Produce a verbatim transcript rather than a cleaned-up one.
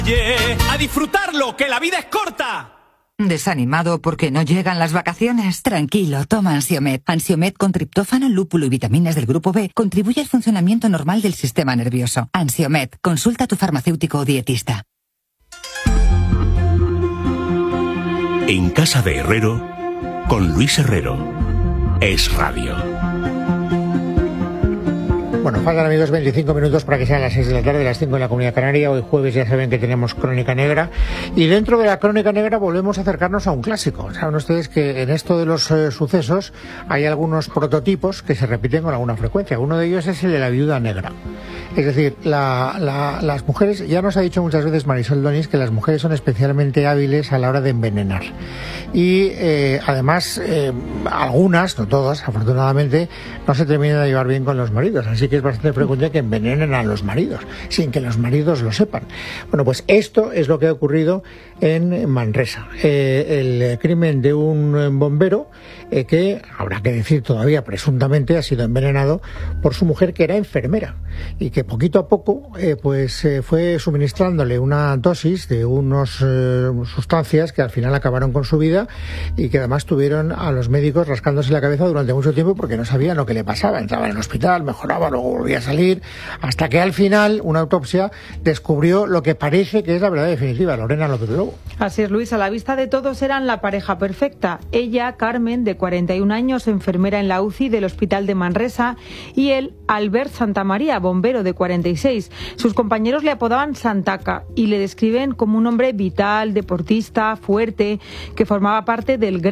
Yeah, ¡a disfrutarlo, que la vida es corta! ¿Desanimado porque no llegan las vacaciones? Tranquilo, toma Ansiomed. Ansiomed con triptófano, lúpulo y vitaminas del grupo B contribuye al funcionamiento normal del sistema nervioso. Ansiomed, consulta a tu farmacéutico o dietista. En Casa de Herrero, con Luis Herrero. Es Radio. Bueno, faltan, amigos, veinticinco minutos para que sean las seis de la tarde, las cinco en la Comunidad Canaria. Hoy jueves ya saben que tenemos Crónica Negra. Y dentro de la Crónica Negra volvemos a acercarnos a un clásico. Saben ustedes que en esto de los eh, sucesos hay algunos prototipos que se repiten con alguna frecuencia. Uno de ellos es el de la viuda negra. Es decir, la, la, las mujeres, ya nos ha dicho muchas veces Marisol Donis que las mujeres son especialmente hábiles a la hora de envenenar. Y eh, además, eh, algunas, no todas, afortunadamente, no se terminan de llevar bien con los maridos. Así que es bastante frecuente que envenenen a los maridos, sin que los maridos lo sepan. Bueno, pues esto es lo que ha ocurrido en Manresa. Eh, el crimen de un bombero eh, que, habrá que decir todavía, presuntamente ha sido envenenado por su mujer, que era enfermera, y que poquito a poco eh, pues eh, fue suministrándole una dosis de unas eh, sustancias que al final acabaron con su vida y que además tuvieron a los médicos rascándose la cabeza durante mucho tiempo porque no sabían lo que le pasaba. Entraba en el hospital, mejoraba, luego volvía a salir, hasta que al final una autopsia descubrió lo que parece que es la verdad definitiva. Lorena López Lobo. Así es, Luis, a la vista de todos eran la pareja perfecta. Ella, Carmen, de cuarenta y un años, enfermera en la U C I del Hospital de Manresa, y él, Albert Santamaría, bombero de cuarenta y seis. Sus compañeros le apodaban Santaca y le describen como un hombre vital, deportista, fuerte, que formaba parte del